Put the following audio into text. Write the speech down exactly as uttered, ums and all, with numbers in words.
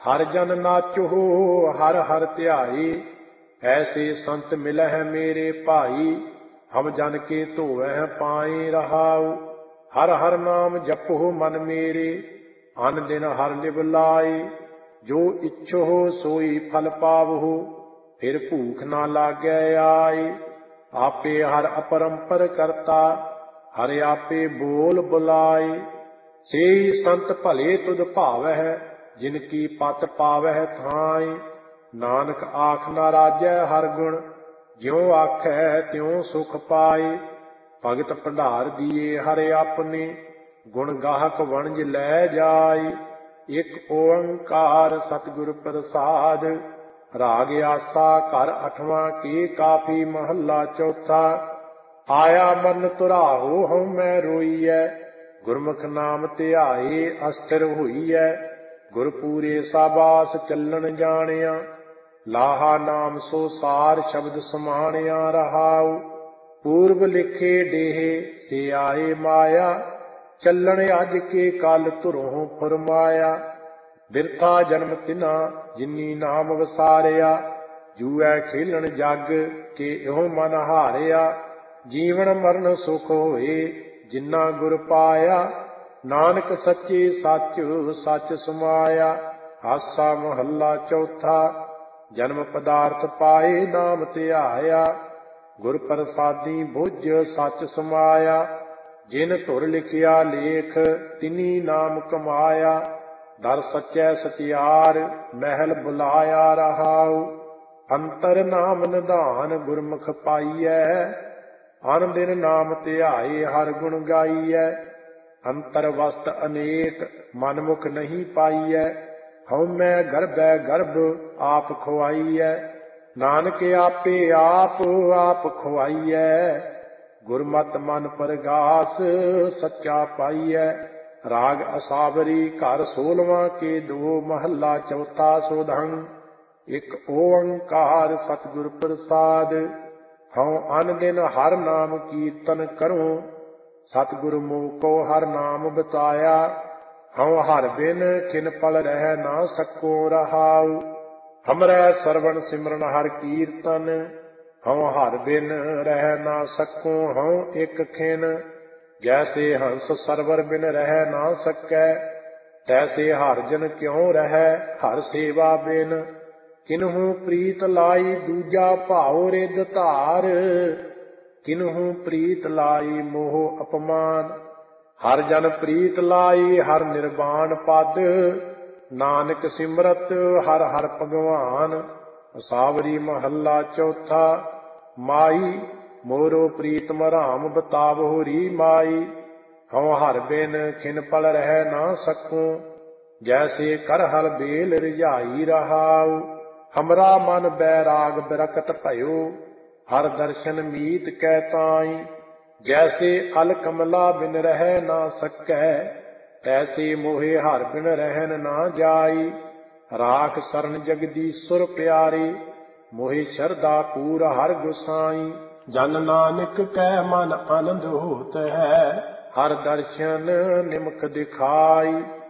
हर जन नाचो हर हर ध्याई, ऐसे संत मिलह मेरे भाई। हम जन के धोवह पाए रहाऊ, हर हर नाम जपो मन मेरे। अन दिन हर लिव लाए, जो इच्छो सोई फल पावहु। फिर भूख ना लागै आए, आपे हर अपरंपर करता। हर आपे बोल बुलाए, सेई संत भले तुद भावह। जिनकी पत पावह थाय, नानक आख ना राजै हर गुण। ज्यों आखै त्यों सुख पाए, भगत भंडार दिए हर आपने। गुण गाहक वणज लै जाय, एक ओंकार सतगुर प्रसाद। राग आसा घर अठवां के काफी महला चौथा। आया मन तुराहो हऊँ मैं रोईਐ, गुरमुख नाम ध्याए अस्थिर होईਐ। गुरपूरे साबास चलन जानिया, लाहा नाम सो सार शब्द समानिया रहाऊ। पूर्व लिखे डेहे से आए माया, चलन अज के कल धुरों फुरमाया। बिरथा जन्म तिना जिनी नाम वसारिया, जूऐ खेलन जग के इहो मन हारिया। जीवन मरण सुख होए जिन्ना गुर पाया, नानक सच्चे सच सच समाया। आसा महला चौथा। जन्म पदार्थ पाए नाम ध्याया, गुर प्रसादी बुझ सच समाया। जिन धुर लिखिया लेख तिनी नाम कमाया, दर सच्चै सतियार महल बुलाया रहाऊ। अंतर नाम निधान गुरमुख पाईਐ, अन दिन नाम ध्याए हर गुण गाईਐ। अंतर वस्त अनेक मन मुख नहीं पाईਐ, हउमੈ गर्भै गर्भ आप खुआईਐ। नानक आपे आप आप खुआईਐ, गुरमत मन परगास सच्चा पाईਐ। राग असावरी घर सोलवां के दो महला चौथा सोधंग। एक ओंकार सतगुर प्रसाद, हऊँ अन दिन हर नाम कीर्तन करूं। सतगुरु मोह को हर नाम बताया, हऊँ हर बिन किन पल रह ना सको रहाऊ। हमरै सरवण सिमरन हर कीर्तन, हऊँ हर बिन रह ना सको हऊँ एक खिन। जैसे हंस सरवर बिन रह ना सकै, तैसे हर जन क्यों रह हर सेवा बिन। किन्हू प्रीत लाई दूजा भाव रिद धार, किन्हू प्रीत लाई मोह अपमान। हर जन प्रीत लाई हर निर्वाण पद, नानक सिमरत हर हर भगवान। असावरी महला चौथा। माई मोरो प्रीतम राम बतावो री माई, हऊँ हर बिन खिन पल रह ना सकूं। जैसे करहल बेल रिझाई रहाऊ, हमरा मन बैराग बिरकत भयो। हर दर्शन मीत कै ताई, जैसे अल कमला बिन रह ना सकै। तैसे मोहे हर बिन रहन ना जाई, राख सरन जगदीश्वर प्यारे। मोहे शरदा पूर हर गोसाई, जन नानक कै मन आनंद होत है। हर दर्शन निमक दिखाई,